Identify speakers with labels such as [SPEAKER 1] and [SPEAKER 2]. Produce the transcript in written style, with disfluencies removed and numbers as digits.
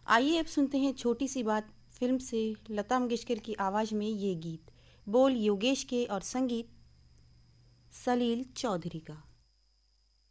[SPEAKER 1] आइए अब सुनते हैं छोटी सी बात फिल्म से लता मंगेशकर की आवाज़ में ये गीत। बोल योगेश के और संगीत सलील चौधरी का।